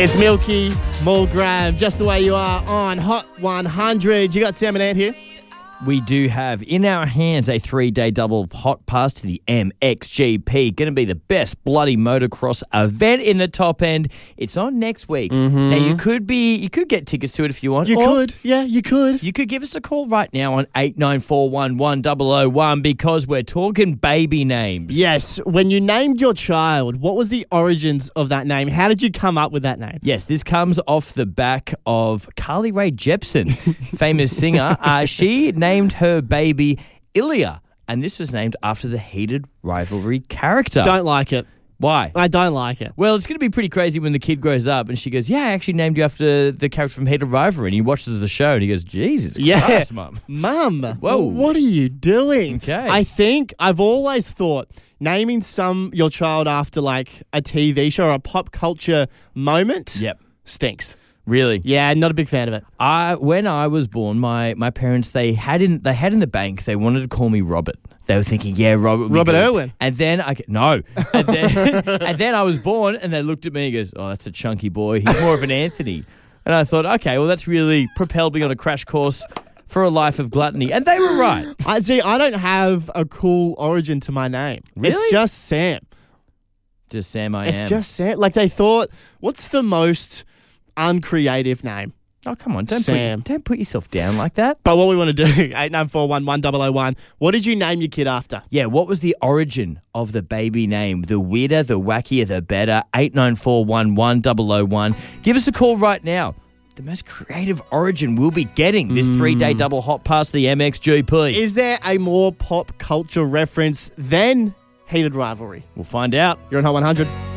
It's Milky, Mulgrave, just the way you are on Hot 100. You got Sam and Ant here? We do have in our hands a 3-day double hot pass to the MXGP. Going to be the best bloody motocross event in the top end. It's on next week. Now you could get tickets to it if you want. You could. You You could give us a call right now on 89411001 because we're talking baby names. Yes. When you named your child, what was the origins of that name? How did you come up with that name? Yes, this comes off the back of Carly Rae Jepsen, famous singer. She named her baby Ilya, and this was named after the Heated Rivalry character. Don't like it. Why? I don't like it. Well, it's going to be pretty crazy when the kid grows up and she goes, yeah, I actually named you after the character from Heated Rivalry. And he watches the show and he goes, Jesus Christ, Mum. Mum, Whoa. what are you doing? Okay. I think I've always thought naming your child after like a TV show or a pop culture moment stinks. Really? Yeah, not a big fan of it. When I was born, my parents, they had in the bank, they wanted to call me Robert. They were thinking, yeah, Robert would be Robert good. Irwin. And then and then I was born and they looked at me and goes, oh, that's a chunky boy. He's more of an Anthony. And I thought, okay, well, that's really propelled me on a crash course for a life of gluttony. And they were right. I don't have a cool origin to my name. Really? It's just Sam. Just Sam I am. It's just Sam. Like they thought, what's the most uncreative name? Oh, come on. Sam. Don't put yourself down like that. But what we want to do, 89411001, what did you name your kid after? Yeah, what was the origin of the baby name? The weirder, the wackier, the better. 89411001. Give us a call right now. The most creative origin we'll be getting this 3-day double hot pass to the MXGP. Is there a more pop culture reference than Heated Rivalry? We'll find out. You're on Hot 100.